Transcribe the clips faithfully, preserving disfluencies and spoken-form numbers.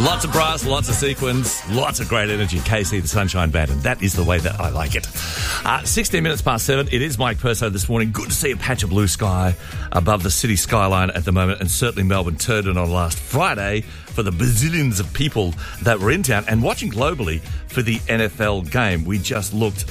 Lots of brass, lots of sequins, lots of great energy. K C, the Sunshine Band, and that is the way that I like it. Uh, sixteen minutes past seven. It is Mike Perso this morning. Good to see a patch of blue sky above the city skyline at the moment, and certainly Melbourne turned it on last Friday for the bazillions of people that were in town and watching globally for the N F L game. We just looked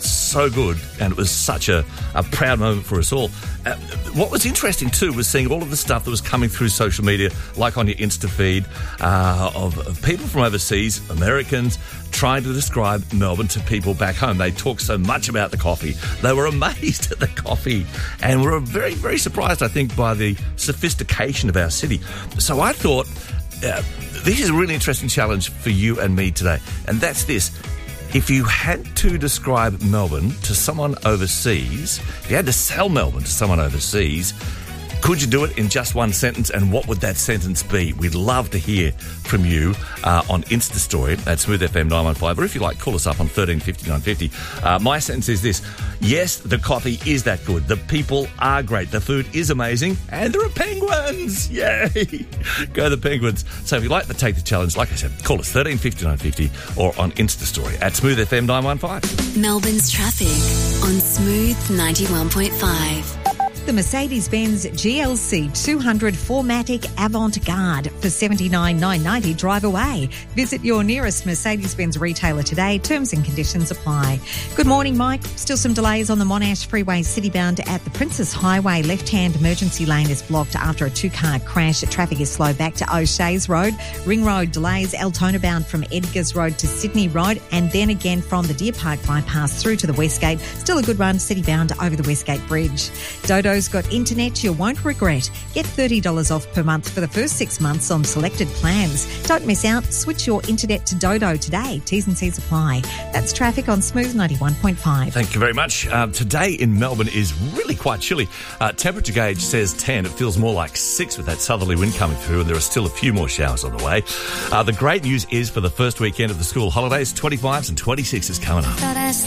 so good, and it was such a, a proud moment for us all. Uh, what was interesting too was seeing all of the stuff that was coming through social media, like on your Insta feed, uh, of, of people from overseas, Americans, trying to describe Melbourne to people back home. They talk so much about the coffee. They were amazed at the coffee and were very, very surprised, I think, by the sophistication of our city. So I thought, uh, this is a really interesting challenge for you and me today, and that's this. If you had to describe Melbourne to someone overseas, if you had to sell Melbourne to someone overseas, could you do it in just one sentence, and what would that sentence be? We'd love to hear from you uh, on Insta Story at Smooth F M nine one five, or if you like, call us up on thirteen fifty, nine fifty. Uh, my sentence is this. Yes, the coffee is that good. The people are great. The food is amazing. And there are penguins. Yay. Go the Penguins. So if you'd like to take the challenge, like I said, call us thirteen fifty, nine fifty or on Insta Story at Smooth F M nine one five. Melbourne's traffic on Smooth ninety-one point five. The Mercedes-Benz G L C two hundred four matic Avant-Garde for seventy-nine thousand nine hundred ninety dollars. Drive away. Visit your nearest Mercedes-Benz retailer today. Terms and conditions apply. Good morning, Mike. Still some delays on the Monash Freeway citybound at the Princess Highway. Left-hand emergency lane is blocked after a two-car crash. Traffic is slow back to O'Shea's Road. Ring Road delays Altona bound from Edgars Road to Sydney Road, and then again from the Deer Park bypass through to the Westgate. Still a good run citybound over the Westgate Bridge. Dodo's got internet you won't regret. Get thirty dollars off per month for the first six months on selected plans. Don't miss out. Switch your internet to Dodo today. T's and C's apply. That's traffic on Smooth ninety-one point five. Thank you very much. Uh, today in Melbourne is really quite chilly. Uh, temperature gauge says ten. It feels more like six with that southerly wind coming through, and there are still a few more showers on the way. Uh, the great news is for the first weekend of the school holidays, twenty-fives and twenty-sixes coming up.